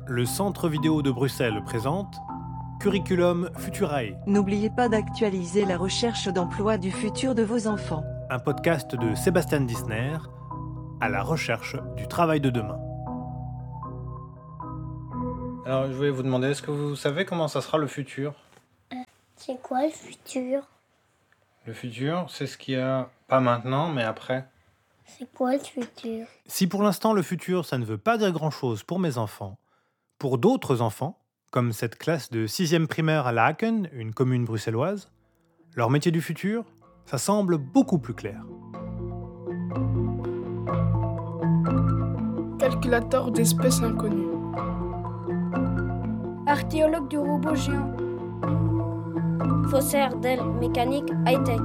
Le Centre vidéo de Bruxelles présente Curriculum Futurae, N'oubliez pas d'actualiser la recherche d'emploi du futur de vos enfants. un podcast de Sébastien Dissner à la recherche du travail de demain. Alors, je voulais vous demander, est-ce que vous savez comment ça sera le futur ? C'est quoi le futur? Le futur, c'est ce qu'il y a, pas maintenant, mais après. C'est quoi le futur? Si pour l'instant le futur, ça ne veut pas dire grand-chose pour mes enfants, pour d'autres enfants, comme cette classe de 6e primaire à Laken, une commune bruxelloise, leur métier du futur, ça semble beaucoup plus clair. Calculateur d'espèces inconnues. Archéologue du robot géant. Faussaire d'ailes mécanique high-tech.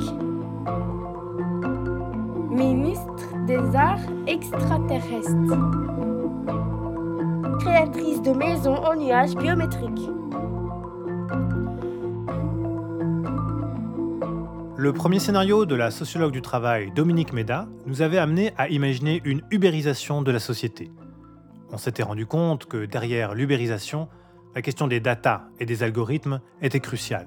Ministre des arts extraterrestres. Créatrice de maisons en nuages biométriques. Le premier scénario de la sociologue du travail Dominique Méda nous avait amené à imaginer une ubérisation de la société. On s'était rendu compte que derrière l'ubérisation, la question des data et des algorithmes était cruciale.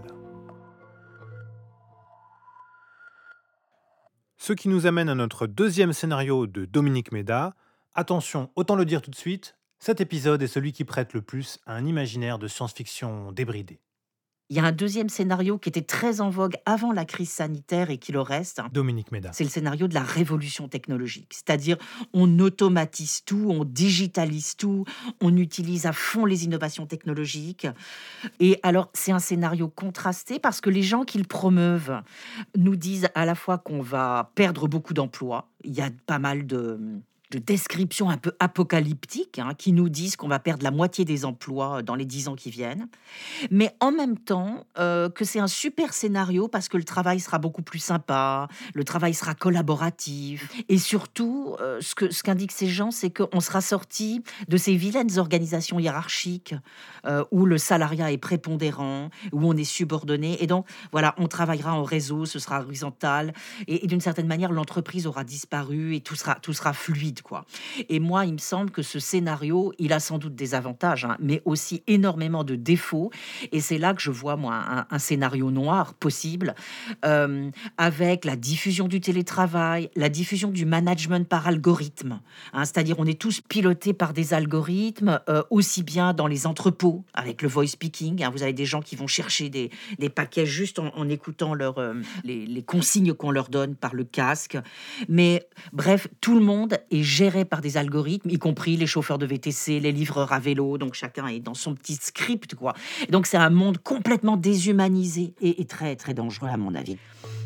Ce qui nous amène à notre deuxième scénario de Dominique Méda. Attention, autant le dire tout de suite, cet épisode est celui qui prête le plus à un imaginaire de science-fiction débridé. Il y a un deuxième scénario qui était très en vogue avant la crise sanitaire et qui le reste. Dominique Méda. C'est le scénario de la révolution technologique. C'est-à-dire, on automatise tout, on digitalise tout, on utilise à fond les innovations technologiques. Et alors, c'est un scénario contrasté parce que les gens qui le promeuvent nous disent à la fois qu'on va perdre beaucoup d'emplois. Il y a pas mal de descriptions un peu apocalyptiques qui nous disent qu'on va perdre la moitié des emplois dans les 10 ans qui viennent. Mais en même temps, que c'est un super scénario parce que le travail sera beaucoup plus sympa, le travail sera collaboratif. Et surtout, ce qu'indiquent ces gens, c'est qu'on sera sorti de ces vilaines organisations hiérarchiques où le salariat est prépondérant, où on est subordonné. Et donc, voilà, on travaillera en réseau, ce sera horizontal. Et d'une certaine manière, l'entreprise aura disparu et tout sera fluide, quoi. Et moi, il me semble que ce scénario, il a sans doute des avantages, mais aussi énormément de défauts. Et c'est là que je vois, moi, un scénario noir possible, avec la diffusion du télétravail, la diffusion du management par algorithme. C'est-à-dire, on est tous pilotés par des algorithmes, aussi bien dans les entrepôts, avec le voice speaking. Vous avez des gens qui vont chercher des paquets juste en écoutant les consignes qu'on leur donne par le casque. Mais bref, tout le monde est géré par des algorithmes, y compris les chauffeurs de VTC, les livreurs à vélo. Donc chacun est dans son petit script, quoi. Et donc c'est un monde complètement déshumanisé et très très dangereux à mon avis.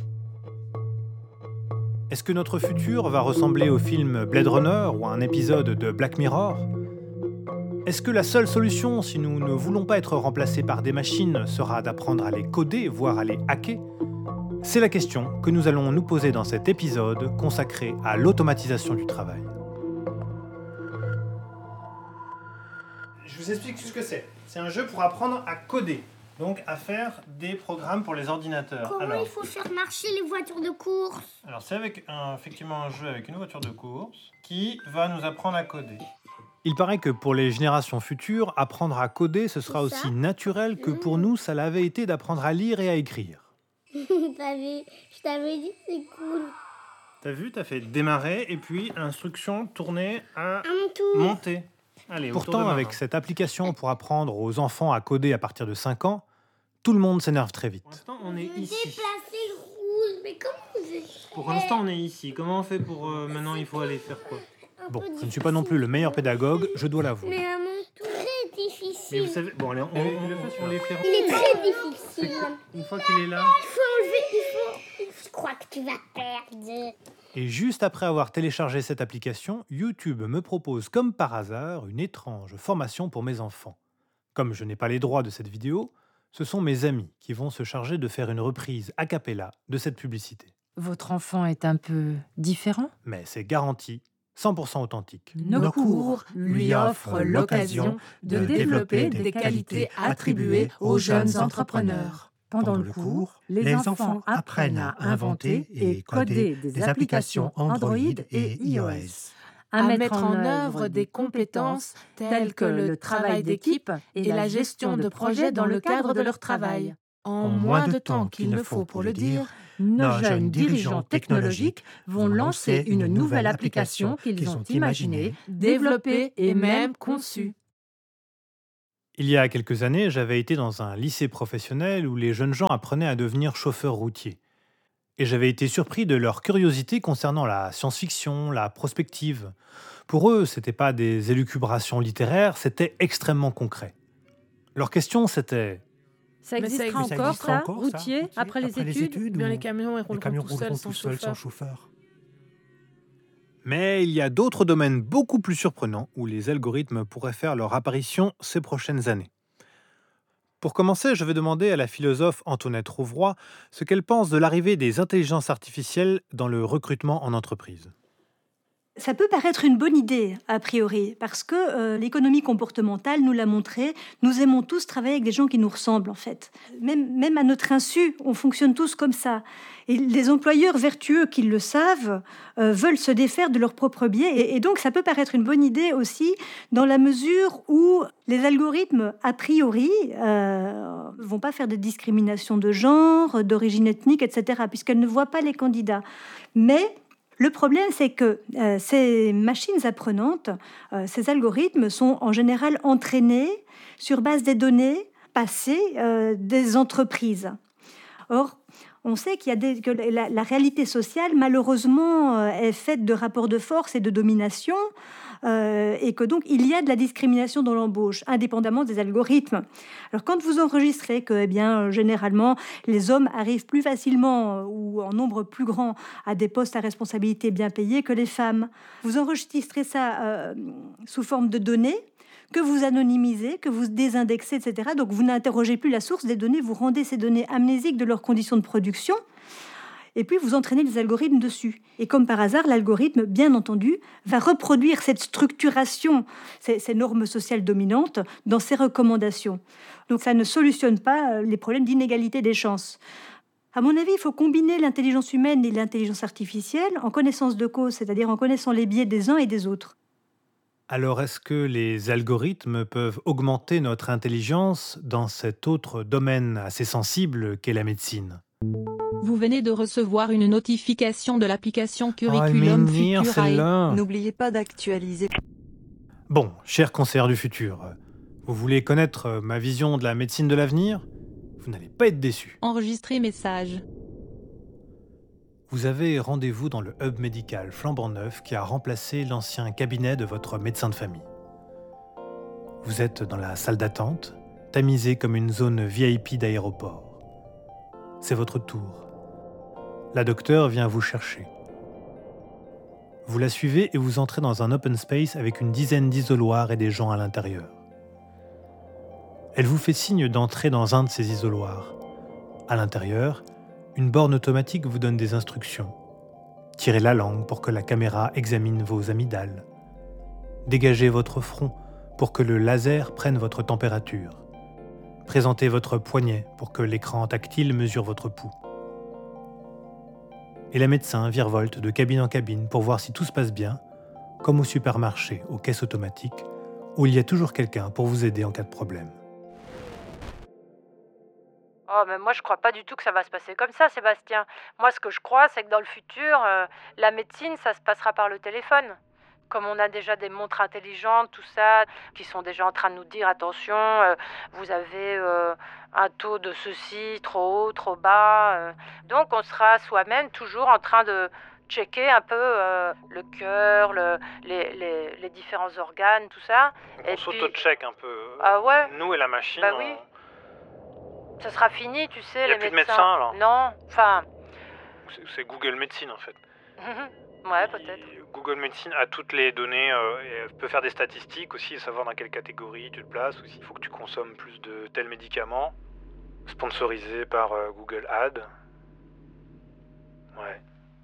Est-ce que notre futur va ressembler au film Blade Runner ou à un épisode de Black Mirror ? Est-ce que la seule solution, si nous ne voulons pas être remplacés par des machines, sera d'apprendre à les coder, voire à les hacker ? C'est la question que nous allons nous poser dans cet épisode consacré à l'automatisation du travail. Je vous explique ce que c'est. C'est un jeu pour apprendre à coder, donc à faire des programmes pour les ordinateurs. Comment il faut faire marcher les voitures de course? Alors c'est effectivement un jeu avec une voiture de course qui va nous apprendre à coder. Il paraît que pour les générations futures, apprendre à coder, ce sera aussi naturel que pour nous, ça l'avait été d'apprendre à lire et à écrire. Je t'avais dit, c'est cool. T'as vu, t'as fait démarrer et puis instruction tourner à mon tour. Monter. Allez, pourtant, avec cette application pour apprendre aux enfants à coder à partir de 5 ans, tout le monde s'énerve très vite. Pour l'instant, on est ici. Déplacer le rouge, mais comment vous faites? Pour l'instant, on est ici. Comment on fait pour maintenant, il faut aller faire quoi? Bon, je ne suis pas non plus le meilleur pédagogue, je dois l'avouer. Mais à mon tour, c'est difficile. Mais vous savez, bon, allez, on les fait. Il est très difficile. Une fois qu'il est là. Il faut enlever, Je crois que tu vas perdre. Et juste après avoir téléchargé cette application, YouTube me propose comme par hasard une étrange formation pour mes enfants. Comme je n'ai pas les droits de cette vidéo, ce sont mes amis qui vont se charger de faire une reprise a cappella de cette publicité. Votre enfant est un peu différent ? Mais c'est garanti, 100% authentique. Nos cours lui offrent l'occasion de développer des qualités attribuées aux jeunes entrepreneurs. Pendant le cours, les enfants apprennent à inventer et coder des applications Android et iOS. à mettre en œuvre des compétences telles que le travail d'équipe et la gestion de projets dans le cadre de leur travail. En moins de temps qu'il ne faut pour le dire, nos jeunes dirigeants technologiques vont lancer une nouvelle application qu'ils ont imaginée, développée et même conçue. Il y a quelques années, j'avais été dans un lycée professionnel où les jeunes gens apprenaient à devenir chauffeurs routiers. Et j'avais été surpris de leur curiosité concernant la science-fiction, la prospective. Pour eux, ce n'était pas des élucubrations littéraires, c'était extrêmement concret. Leur question, c'était... Ça existera encore, ça, routier, après les études Bien, les camions rouleront tout seuls sans chauffeur. Mais il y a d'autres domaines beaucoup plus surprenants où les algorithmes pourraient faire leur apparition ces prochaines années. Pour commencer, je vais demander à la philosophe Antoinette Rouvroy ce qu'elle pense de l'arrivée des intelligences artificielles dans le recrutement en entreprise. Ça peut paraître une bonne idée, a priori, parce que l'économie comportementale nous l'a montré. Nous aimons tous travailler avec des gens qui nous ressemblent, en fait. Même à notre insu, on fonctionne tous comme ça. Et les employeurs vertueux qui le savent veulent se défaire de leurs propres biais. Et donc, ça peut paraître une bonne idée aussi, dans la mesure où les algorithmes, a priori, vont pas faire de discrimination de genre, d'origine ethnique, etc., puisqu'elles ne voient pas les candidats. Mais... le problème, c'est que ces machines apprenantes, ces algorithmes sont en général entraînés sur base des données passées des entreprises. Or, on sait que la réalité sociale, malheureusement, est faite de rapports de force et de domination, et que donc il y a de la discrimination dans l'embauche, indépendamment des algorithmes. Alors quand vous enregistrez que, généralement, les hommes arrivent plus facilement ou en nombre plus grand à des postes à responsabilité bien payés que les femmes, vous enregistrez ça sous forme de données, que vous anonymisez, que vous désindexez, etc. Donc vous n'interrogez plus la source des données, vous rendez ces données amnésiques de leurs conditions de production, et puis vous entraînez les algorithmes dessus. Et comme par hasard, l'algorithme, bien entendu, va reproduire cette structuration, ces normes sociales dominantes, dans ses recommandations. Donc ça ne solutionne pas les problèmes d'inégalité des chances. À mon avis, il faut combiner l'intelligence humaine et l'intelligence artificielle en connaissance de cause, c'est-à-dire en connaissant les biais des uns et des autres. Alors, est-ce que les algorithmes peuvent augmenter notre intelligence dans cet autre domaine assez sensible qu'est la médecine ? Vous venez de recevoir une notification de l'application Curriculum Futurae. N'oubliez pas d'actualiser. Bon, cher conseillère du futur, vous voulez connaître ma vision de la médecine de l'avenir ? Vous n'allez pas être déçu. Enregistrez message. Vous avez rendez-vous dans le hub médical flambant neuf qui a remplacé l'ancien cabinet de votre médecin de famille. Vous êtes dans la salle d'attente, tamisée comme une zone VIP d'aéroport. C'est votre tour. La docteure vient vous chercher. Vous la suivez et vous entrez dans un open space avec une dizaine d'isoloirs et des gens à l'intérieur. Elle vous fait signe d'entrer dans un de ces isoloirs. À l'intérieur, une borne automatique vous donne des instructions. Tirez la langue pour que la caméra examine vos amygdales. Dégagez votre front pour que le laser prenne votre température. Présentez votre poignet pour que l'écran tactile mesure votre pouls. Et la médecin virevolte de cabine en cabine pour voir si tout se passe bien, comme au supermarché, aux caisses automatiques, où il y a toujours quelqu'un pour vous aider en cas de problème. Oh, mais moi, je crois pas du tout que ça va se passer comme ça, Sébastien. Moi, ce que je crois, c'est que dans le futur, la médecine, ça se passera par le téléphone. Comme on a déjà des montres intelligentes, tout ça, qui sont déjà en train de nous dire, attention, vous avez un taux de ceci trop haut, trop bas. Donc, on sera soi-même toujours en train de checker un peu le cœur, les différents organes, tout ça. On s'auto-check un peu. Ah ouais. Nous et la machine. Bah oui. Ça sera fini, tu sais, les médecins. Il n'y a plus de médecins, alors ? Non, enfin... C'est Google Médecine, en fait. Ouais, peut-être. Google Médecine a toutes les données, et elle peut faire des statistiques aussi, savoir dans quelle catégorie tu te places, ou s'il faut que tu consommes plus de tel médicament, sponsorisé par Google Ads. Ouais.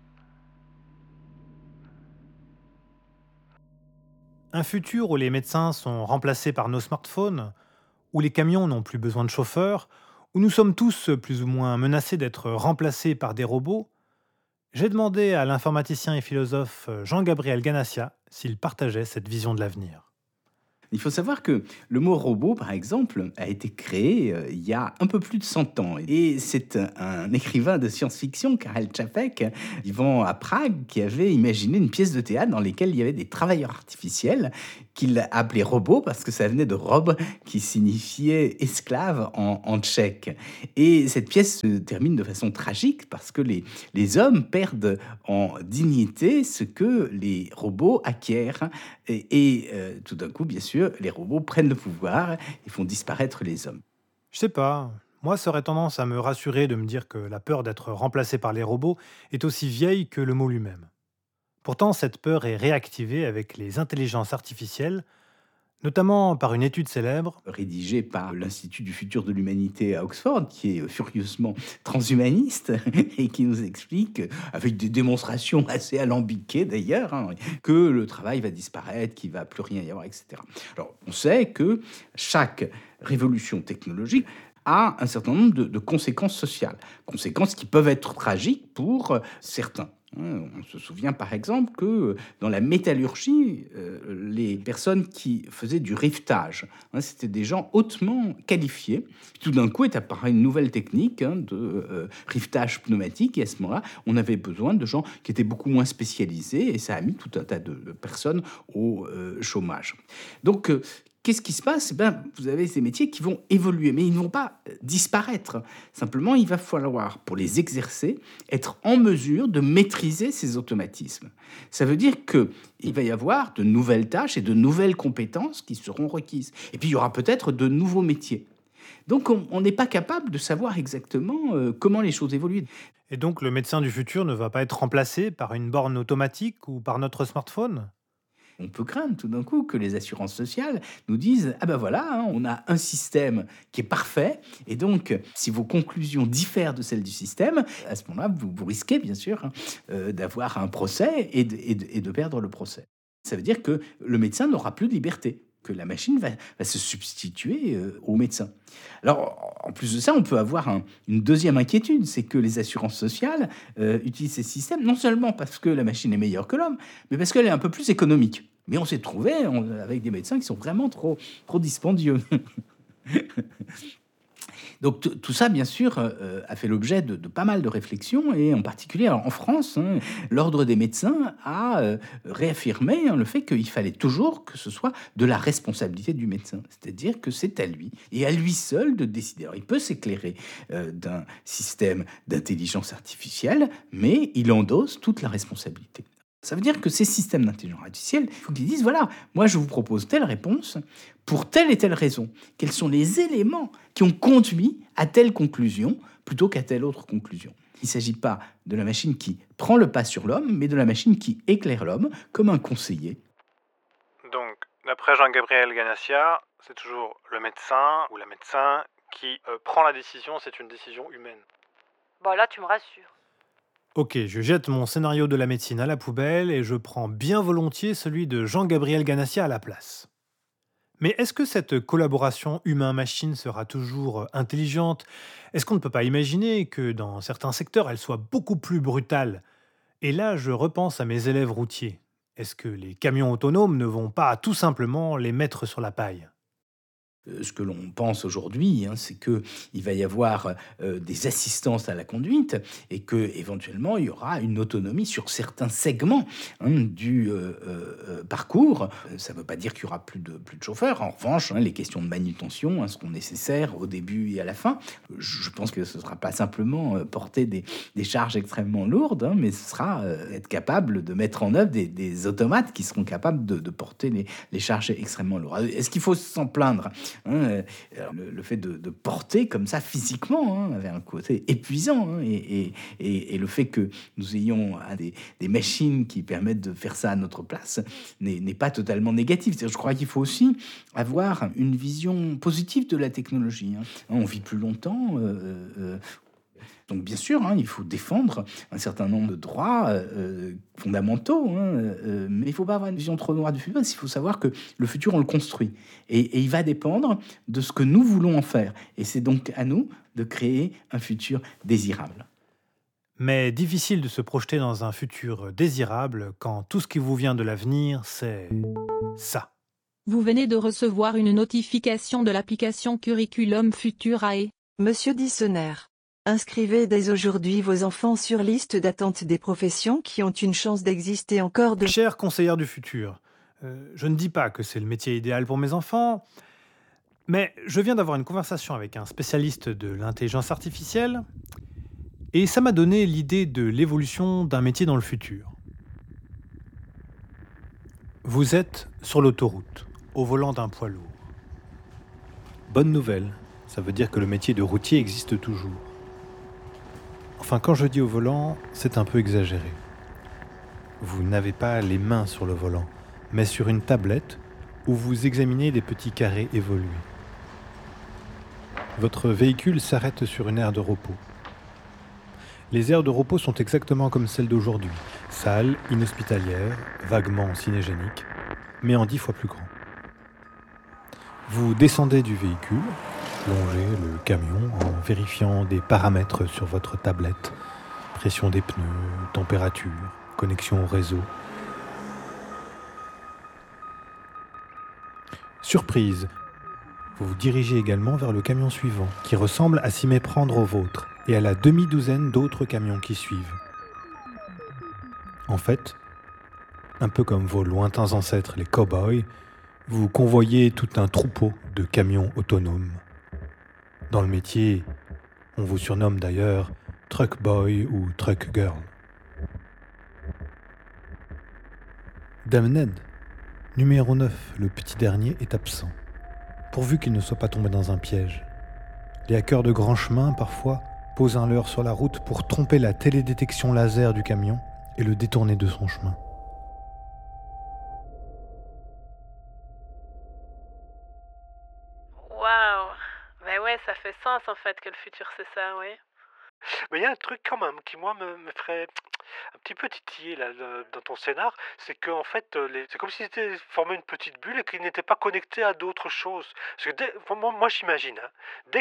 Un futur où les médecins sont remplacés par nos smartphones, où les camions n'ont plus besoin de chauffeurs, où nous sommes tous plus ou moins menacés d'être remplacés par des robots, J'ai demandé à l'informaticien et philosophe Jean-Gabriel Ganassia s'il partageait cette vision de l'avenir. Il faut savoir que le mot robot, par exemple, a été créé il y a un peu plus de 100 ans. Et c'est un écrivain de science-fiction, Karel Čapek, vivant à Prague, qui avait imaginé une pièce de théâtre dans laquelle il y avait des travailleurs artificiels qu'il appelait robots parce que ça venait de rob, qui signifiait esclave en tchèque. Et cette pièce se termine de façon tragique parce que les hommes perdent en dignité ce que les robots acquièrent. Et tout d'un coup, bien sûr, les robots prennent le pouvoir et font disparaître les hommes. Je sais pas. Moi, ça aurait tendance à me rassurer de me dire que la peur d'être remplacé par les robots est aussi vieille que le mot lui-même. Pourtant, cette peur est réactivée avec les intelligences artificielles, notamment par une étude célèbre rédigée par l'Institut du futur de l'humanité à Oxford, qui est furieusement transhumaniste et qui nous explique, avec des démonstrations assez alambiquées d'ailleurs, que le travail va disparaître, qu'il ne va plus rien y avoir, etc. Alors, on sait que chaque révolution technologique a un certain nombre de conséquences sociales, conséquences qui peuvent être tragiques pour certains. On se souvient par exemple que dans la métallurgie, les personnes qui faisaient du rivetage, c'était des gens hautement qualifiés. Tout d'un coup est apparue une nouvelle technique de rivetage pneumatique, et à ce moment-là, on avait besoin de gens qui étaient beaucoup moins spécialisés, et ça a mis tout un tas de personnes au chômage. Donc, qu'est-ce qui se passe ? Vous avez ces métiers qui vont évoluer, mais ils ne vont pas disparaître. Simplement, il va falloir, pour les exercer, être en mesure de maîtriser ces automatismes. Ça veut dire qu'il va y avoir de nouvelles tâches et de nouvelles compétences qui seront requises. Et puis, il y aura peut-être de nouveaux métiers. Donc, on n'est pas capable de savoir exactement comment les choses évoluent. Et donc, le médecin du futur ne va pas être remplacé par une borne automatique ou par notre smartphone ? On peut craindre tout d'un coup que les assurances sociales nous disent « Ah ben voilà, on a un système qui est parfait, et donc si vos conclusions diffèrent de celles du système, à ce moment-là, vous risquez bien sûr d'avoir un procès et de perdre le procès. » Ça veut dire que le médecin n'aura plus de liberté, que la machine va se substituer au médecin. Alors, en plus de ça, on peut avoir une deuxième inquiétude, c'est que les assurances sociales utilisent ces systèmes, non seulement parce que la machine est meilleure que l'homme, mais parce qu'elle est un peu plus économique. Mais on s'est trouvé avec des médecins qui sont vraiment trop dispendieux. Donc tout ça, bien sûr, a fait l'objet de pas mal de réflexions, et en particulier en France, l'Ordre des médecins a réaffirmé le fait qu'il fallait toujours que ce soit de la responsabilité du médecin, c'est-à-dire que c'est à lui, et à lui seul de décider. Alors, il peut s'éclairer d'un système d'intelligence artificielle, mais il endosse toute la responsabilité. Ça veut dire que ces systèmes d'intelligence artificielle, il faut qu'ils disent, voilà, moi je vous propose telle réponse pour telle et telle raison. Quels sont les éléments qui ont conduit à telle conclusion plutôt qu'à telle autre conclusion ? Il ne s'agit pas de la machine qui prend le pas sur l'homme, mais de la machine qui éclaire l'homme comme un conseiller. Donc, d'après Jean-Gabriel Ganassia, c'est toujours le médecin ou la médecin qui prend la décision, c'est une décision humaine. Bon, là, tu me rassures. Ok, je jette mon scénario de la médecine à la poubelle et je prends bien volontiers celui de Jean-Gabriel Ganassia à la place. Mais est-ce que cette collaboration humain-machine sera toujours intelligente ? Est-ce qu'on ne peut pas imaginer que dans certains secteurs, elle soit beaucoup plus brutale ? Et là, je repense à mes élèves routiers. Est-ce que les camions autonomes ne vont pas tout simplement les mettre sur la paille ? Ce que l'on pense aujourd'hui, c'est qu'il va y avoir des assistances à la conduite et qu'éventuellement, il y aura une autonomie sur certains segments du parcours. Ça ne veut pas dire qu'il y aura plus de chauffeurs. En revanche, les questions de manutention seront nécessaires au début et à la fin. Je pense que ce ne sera pas simplement porter des charges extrêmement lourdes, mais ce sera être capable de mettre en œuvre des automates qui seront capables de porter les charges extrêmement lourdes. Est-ce qu'il faut s'en plaindre ? Alors, le fait de porter comme ça physiquement avait un côté épuisant, et le fait que nous ayons des machines qui permettent de faire ça à notre place n'est pas totalement négatif. Je crois qu'il faut aussi avoir une vision positive de la technologie. On vit plus longtemps. Donc bien sûr, il faut défendre un certain nombre de droits fondamentaux, mais il ne faut pas avoir une vision trop noire du futur, parce qu'il faut savoir que le futur, on le construit. Et il va dépendre de ce que nous voulons en faire. Et c'est donc à nous de créer un futur désirable. Mais difficile de se projeter dans un futur désirable quand tout ce qui vous vient de l'avenir, c'est ça. Vous venez de recevoir une notification de l'application Curriculum Futurae. Monsieur Dissoner, inscrivez dès aujourd'hui vos enfants sur liste d'attente des professions qui ont une chance d'exister encore de... Chère conseillère du futur, je ne dis pas que c'est le métier idéal pour mes enfants, mais je viens d'avoir une conversation avec un spécialiste de l'intelligence artificielle et ça m'a donné l'idée de l'évolution d'un métier dans le futur. Vous êtes sur l'autoroute, au volant d'un poids lourd. Bonne nouvelle, ça veut dire que le métier de routier existe toujours. Enfin, quand je dis au volant, c'est un peu exagéré. Vous n'avez pas les mains sur le volant, mais sur une tablette où vous examinez des petits carrés évolués. Votre véhicule s'arrête sur une aire de repos. Les aires de repos sont exactement comme celles d'aujourd'hui, sales, inhospitalières, vaguement cinégéniques, mais en 10 fois plus grand. Vous descendez du véhicule, plongez le camion en vérifiant des paramètres sur votre tablette, pression des pneus, température, connexion au réseau. Surprise, vous vous dirigez également vers le camion suivant, qui ressemble à s'y méprendre au vôtre, et à la demi-douzaine d'autres camions qui suivent. En fait, un peu comme vos lointains ancêtres, les cow-boys, vous convoyez tout un troupeau de camions autonomes. Dans le métier, on vous surnomme d'ailleurs Truck Boy ou Truck Girl. Dame Ned, numéro 9, le petit dernier, est absent, pourvu qu'il ne soit pas tombé dans un piège. Les hackers de grand chemin, parfois, posent un leurre sur la route pour tromper la télédétection laser du camion et le détourner de son chemin. Waouh! Ben ouais, ça fait sens en fait que le futur c'est ça, oui. Mais il y a un truc quand même qui, moi, me ferait un petit peu titiller là, dans ton scénar, c'est qu'en fait, c'est comme s'ils étaient formés une petite bulle et qu'ils n'étaient pas connectés à d'autres choses. Parce que moi j'imagine, hein,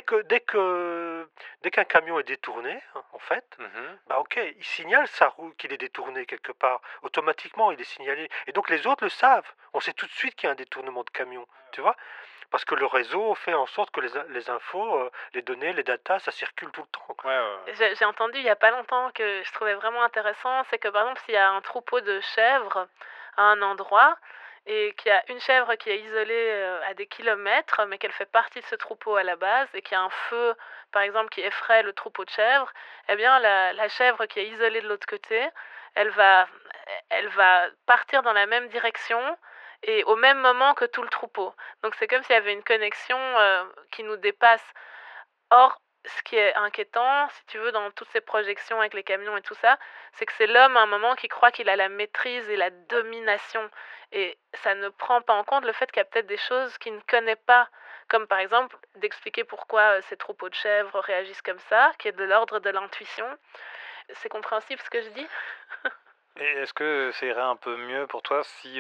dès qu'un camion est détourné, hein, en fait, bah ok, il signale sa roue qu'il est détourné quelque part. Automatiquement, il est signalé. Et donc les autres le savent. On sait tout de suite qu'il y a un détournement de camion, tu vois? Parce que le réseau fait en sorte que les infos, les données, les datas, ça circule tout le temps. J'ai entendu il y a pas longtemps que je trouvais vraiment intéressant, c'est que par exemple s'il y a un troupeau de chèvres à un endroit et qu'il y a une chèvre qui est isolée à des kilomètres, mais qu'elle fait partie de ce troupeau à la base et qu'il y a un feu, par exemple, qui effraie le troupeau de chèvres, eh bien la chèvre qui est isolée de l'autre côté, elle va partir dans la même direction et au même moment que tout le troupeau. Donc c'est comme s'il y avait une connexion qui nous dépasse. Or, ce qui est inquiétant, si tu veux, dans toutes ces projections avec les camions et tout ça, c'est que c'est l'homme à un moment qui croit qu'il a la maîtrise et la domination. Et ça ne prend pas en compte le fait qu'il y a peut-être des choses qu'il ne connaît pas. Comme par exemple, d'expliquer pourquoi ces troupeaux de chèvres réagissent comme ça, qui est de l'ordre de l'intuition. C'est compréhensible ce que je dis? Et est-ce que ça irait un peu mieux pour toi si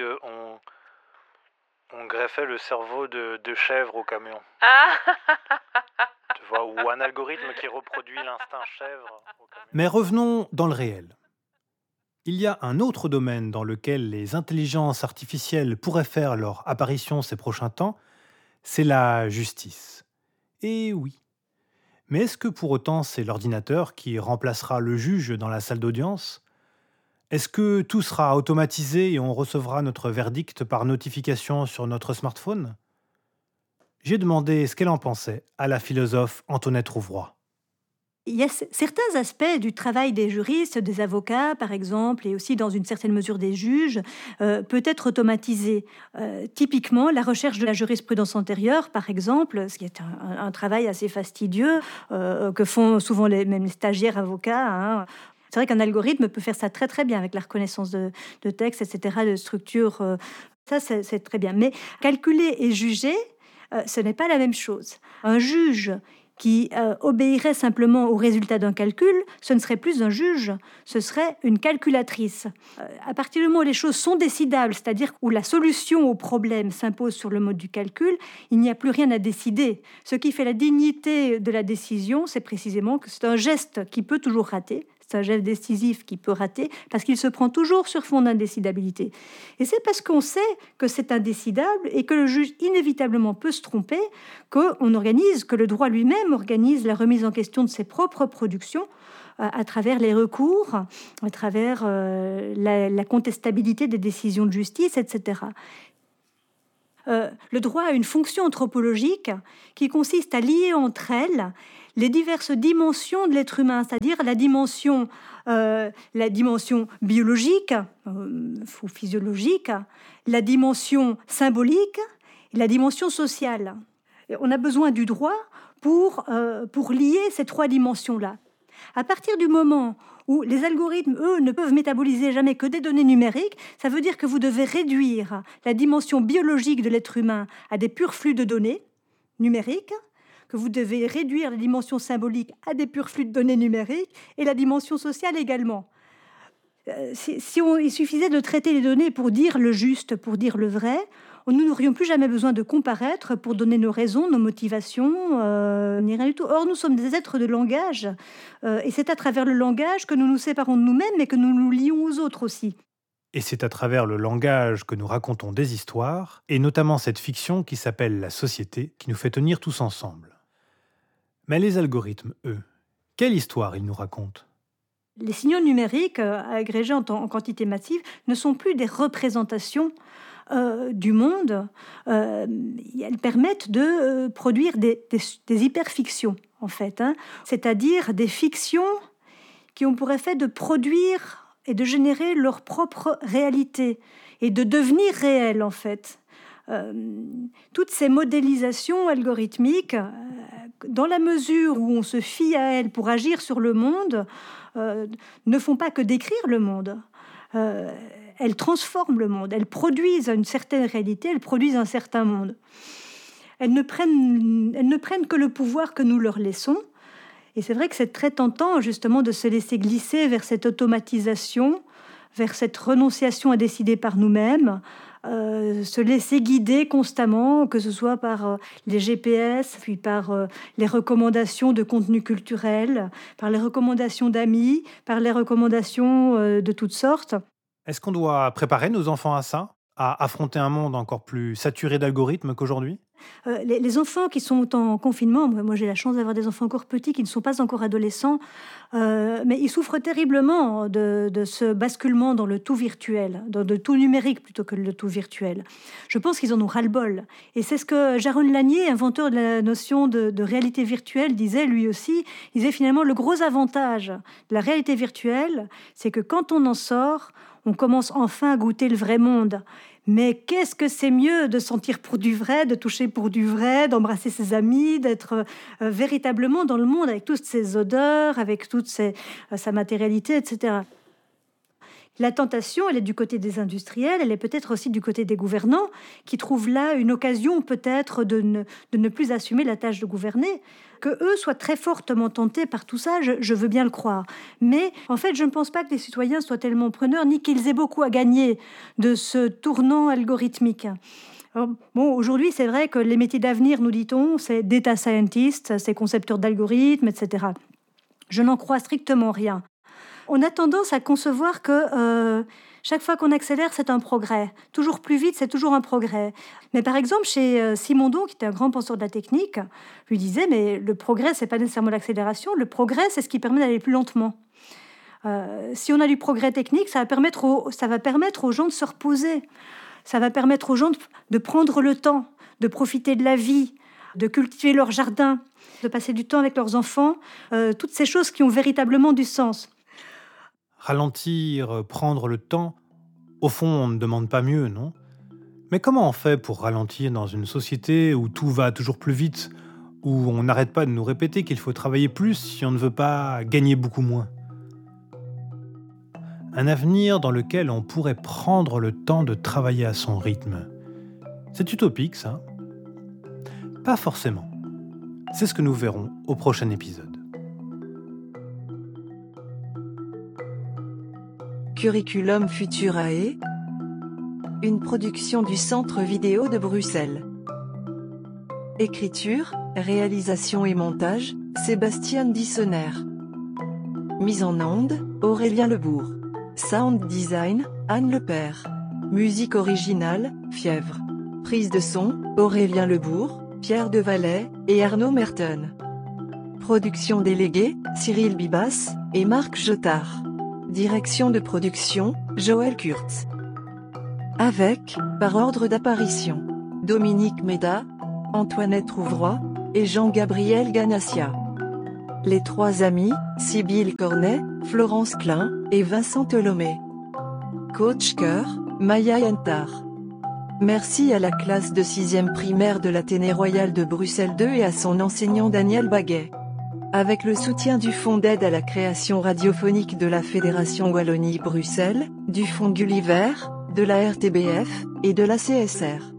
on greffait le cerveau de chèvre au camion? Ah! Tu vois, ou un algorithme qui reproduit l'instinct chèvre au camion. Mais revenons dans le réel. Il y a un autre domaine dans lequel les intelligences artificielles pourraient faire leur apparition ces prochains temps, c'est la justice. Et oui. Mais est-ce que pour autant c'est l'ordinateur qui remplacera le juge dans la salle d'audience ? Est-ce que tout sera automatisé et on recevra notre verdict par notification sur notre smartphone ? J'ai demandé ce qu'elle en pensait à la philosophe Antoinette Rouvroy. Il y a certains aspects du travail des juristes, des avocats par exemple, et aussi dans une certaine mesure des juges, peut être automatisé. Typiquement, la recherche de la jurisprudence antérieure, par exemple, ce qui est un travail assez fastidieux, que font souvent même les stagiaires avocats, hein. C'est vrai qu'un algorithme peut faire ça très très bien avec la reconnaissance de texte, etc., de structure. Ça, c'est très bien. Mais calculer et juger, ce n'est pas la même chose. Un juge qui obéirait simplement au résultat d'un calcul, ce ne serait plus un juge, ce serait une calculatrice. À partir du moment où les choses sont décidables, c'est-à-dire où la solution au problème s'impose sur le mode du calcul, il n'y a plus rien à décider. Ce qui fait la dignité de la décision, c'est précisément que c'est un geste qui peut toujours rater, C'est un geste décisif qui peut rater parce qu'il se prend toujours sur fond d'indécidabilité. Et c'est parce qu'on sait que c'est indécidable et que le juge inévitablement peut se tromper que le droit lui-même organise la remise en question de ses propres productions à travers les recours, à travers la contestabilité des décisions de justice, etc. Le droit a une fonction anthropologique qui consiste à lier entre elles les diverses dimensions de l'être humain, c'est-à-dire la dimension biologique ou physiologique, la dimension symbolique et la dimension sociale. Et on a besoin du droit pour lier ces trois dimensions-là. À partir du moment où les algorithmes, eux, ne peuvent métaboliser jamais que des données numériques, ça veut dire que vous devez réduire la dimension biologique de l'être humain à des purs flux de données numériques, que vous devez réduire la dimension symbolique à des purs flux de données numériques et la dimension sociale également. Il suffisait de traiter les données pour dire le juste, pour dire le vrai, nous n'aurions plus jamais besoin de comparaître pour donner nos raisons, nos motivations, ni rien du tout. Or, nous sommes des êtres de langage, et c'est à travers le langage que nous nous séparons de nous-mêmes, mais que nous nous lions aux autres aussi. Et c'est à travers le langage que nous racontons des histoires, et notamment cette fiction qui s'appelle La Société, qui nous fait tenir tous ensemble. Mais les algorithmes, eux, quelle histoire ils nous racontent ? Les signaux numériques, agrégés en quantité massive, ne sont plus des représentations du monde. Elles permettent de produire des hyperfictions, en fait. C'est-à-dire des fictions qui ont pour effet de produire et de générer leur propre réalité et de devenir réelles, en fait. Toutes ces modélisations algorithmiques, dans la mesure où on se fie à elles pour agir sur le monde, ne font pas que décrire le monde. Elles transforment le monde, elles produisent une certaine réalité, elles produisent un certain monde. Elles ne prennent que le pouvoir que nous leur laissons. Et c'est vrai que c'est très tentant, justement, de se laisser glisser vers cette automatisation, vers cette renonciation à décider par nous-mêmes, se laisser guider constamment, que ce soit par les GPS, puis par les recommandations de contenu culturel, par les recommandations d'amis, par les recommandations de toutes sortes. Est-ce qu'on doit préparer nos enfants à ça, à affronter un monde encore plus saturé d'algorithmes qu'aujourd'hui ? Les enfants qui sont en confinement, moi j'ai la chance d'avoir des enfants encore petits qui ne sont pas encore adolescents, mais ils souffrent terriblement de ce basculement dans le tout virtuel, dans le tout numérique plutôt que le tout virtuel. Je pense qu'ils en ont ras-le-bol. Et c'est ce que Jaron Lanier, inventeur de la notion de réalité virtuelle, disait lui aussi. Il disait finalement le gros avantage de la réalité virtuelle, c'est que quand on en sort, on commence enfin à goûter le vrai monde. Mais qu'est-ce que c'est mieux de sentir pour du vrai, de toucher pour du vrai, d'embrasser ses amis, d'être véritablement dans le monde avec toutes ses odeurs, avec toute sa matérialité, etc. La tentation, elle est du côté des industriels, elle est peut-être aussi du côté des gouvernants, qui trouvent là une occasion peut-être de ne plus assumer la tâche de gouverner. Que eux soient très fortement tentés par tout ça, je veux bien le croire. Mais en fait, je ne pense pas que les citoyens soient tellement preneurs, ni qu'ils aient beaucoup à gagner de ce tournant algorithmique. Alors, aujourd'hui, c'est vrai que les métiers d'avenir, nous dit-on, c'est data scientist, c'est concepteur d'algorithmes, etc. Je n'en crois strictement rien. On a tendance à concevoir que chaque fois qu'on accélère, c'est un progrès. Toujours plus vite, c'est toujours un progrès. Mais par exemple, chez Simondon, qui était un grand penseur de la technique, lui disait, mais le progrès, c'est pas nécessairement l'accélération. Le progrès, c'est ce qui permet d'aller plus lentement. Si on a du progrès technique, ça va permettre aux gens de se reposer. Ça va permettre aux gens de prendre le temps, de profiter de la vie, de cultiver leur jardin, de passer du temps avec leurs enfants. Toutes ces choses qui ont véritablement du sens. Ralentir, prendre le temps, au fond, on ne demande pas mieux, non ? Mais comment on fait pour ralentir dans une société où tout va toujours plus vite, où on n'arrête pas de nous répéter qu'il faut travailler plus si on ne veut pas gagner beaucoup moins ? Un avenir dans lequel on pourrait prendre le temps de travailler à son rythme. C'est utopique, ça ? Pas forcément. C'est ce que nous verrons au prochain épisode. Curriculum Futurae, une production du Centre Vidéo de Bruxelles. Écriture, réalisation et montage, Sébastien Dissonner. Mise en onde, Aurélien Lebourg. Sound design, Anne Lepère. Musique originale, Fièvre. Prise de son, Aurélien Lebourg, Pierre Devalet et Arnaud Merton. Production déléguée, Cyril Bibas et Marc Jotard. Direction de production, Joël Kurtz. Avec, par ordre d'apparition, Dominique Méda, Antoinette Rouvroy et Jean-Gabriel Ganassia. Les 3 amis, Sybille Cornet, Florence Klein et Vincent Tholomé. Coach Cœur, Maya Yentar. Merci à la classe de 6e primaire de l'Athénée Royal de Bruxelles 2 et à son enseignant Daniel Baguet. Avec le soutien du Fonds d'aide à la création radiophonique de la Fédération Wallonie-Bruxelles, du Fonds Gulliver, de la RTBF et de la CSR.